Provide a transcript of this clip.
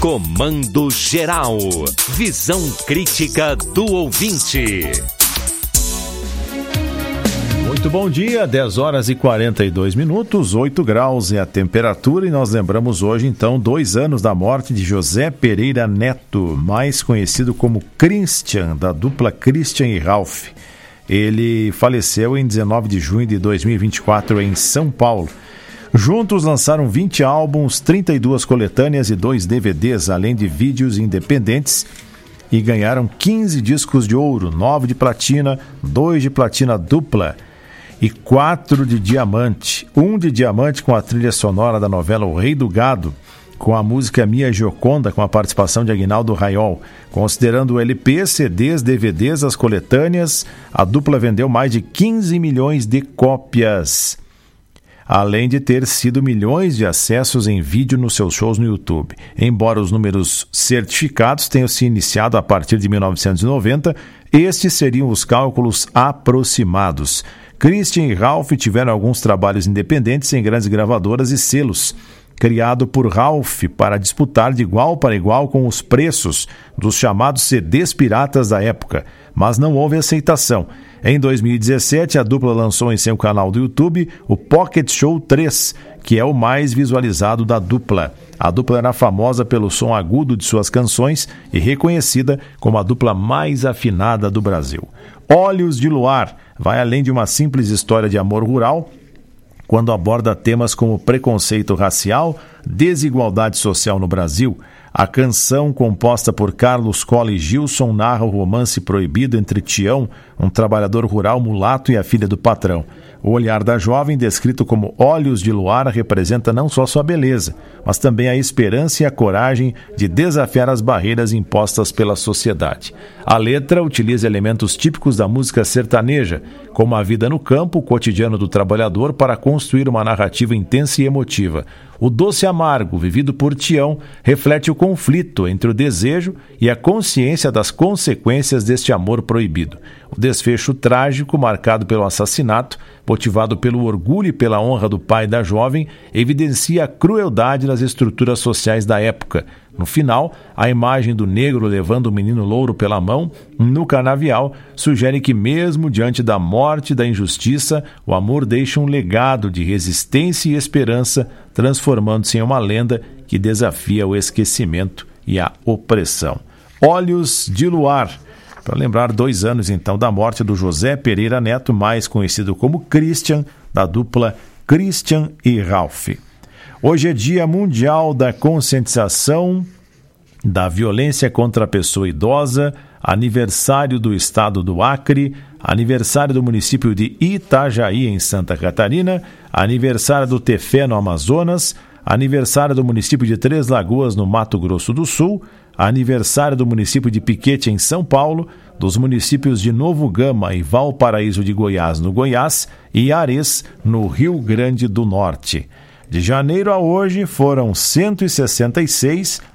Comando Geral. Visão crítica do ouvinte. Muito bom dia, 10 horas e 42 minutos, 8 graus é a temperatura e nós lembramos hoje, então, 2 anos da morte de José Pereira Neto, mais conhecido como Christian, da dupla Christian e Ralph. Ele faleceu em 19 de junho de 2024 em São Paulo. Juntos lançaram 20 álbuns, 32 coletâneas e 2 DVDs, além de vídeos independentes, e ganharam 15 discos de ouro, 9 de platina, 2 de platina dupla e 4 de diamante. 1 de diamante com a trilha sonora da novela O Rei do Gado, com a música Minha Gioconda, com a participação de Aguinaldo Raiol. Considerando o LP, CDs, DVDs, as coletâneas, a dupla vendeu mais de 15 milhões de cópias, além de ter sido milhões de acessos em vídeo nos seus shows no YouTube. Embora os números certificados tenham se iniciado a partir de 1990, estes seriam os cálculos aproximados. Christian e Ralph tiveram alguns trabalhos independentes em grandes gravadoras e selos, criado por Ralph para disputar de igual para igual com os preços dos chamados CDs piratas da época, mas não houve aceitação. Em 2017, a dupla lançou em seu canal do YouTube o Pocket Show 3, que é o mais visualizado da dupla. A dupla era famosa pelo som agudo de suas canções e reconhecida como a dupla mais afinada do Brasil. Olhos de Luar vai além de uma simples história de amor rural, quando aborda temas como preconceito racial, desigualdade social no Brasil. A canção, composta por Carlos Cola e Gilson, narra o romance proibido entre Tião, um trabalhador rural mulato, e a filha do patrão. O olhar da jovem, descrito como Olhos de Luar, representa não só sua beleza, mas também a esperança e a coragem de desafiar as barreiras impostas pela sociedade. A letra utiliza elementos típicos da música sertaneja, como a vida no campo, o cotidiano do trabalhador, para construir uma narrativa intensa e emotiva. O doce amargo, vivido por Tião, reflete o conflito entre o desejo e a consciência das consequências deste amor proibido. O desfecho trágico, marcado pelo assassinato, motivado pelo orgulho e pela honra do pai da jovem, evidencia a crueldade das estruturas sociais da época. No final, a imagem do negro levando o menino louro pela mão, no canavial, sugere que mesmo diante da morte e da injustiça, o amor deixa um legado de resistência e esperança, transformando-se em uma lenda que desafia o esquecimento e a opressão. Olhos de Luar, para lembrar 2 anos então da morte do José Pereira Neto, mais conhecido como Christian, da dupla Christian e Ralph. Hoje é Dia Mundial da Conscientização da Violência contra a Pessoa Idosa, aniversário do Estado do Acre, aniversário do município de Itajaí, em Santa Catarina, aniversário do Tefé, no Amazonas, aniversário do município de Três Lagoas, no Mato Grosso do Sul, aniversário do município de Piquete, em São Paulo, dos municípios de Novo Gama e Valparaíso de Goiás, no Goiás, e Ares, no Rio Grande do Norte. De janeiro a hoje foram 166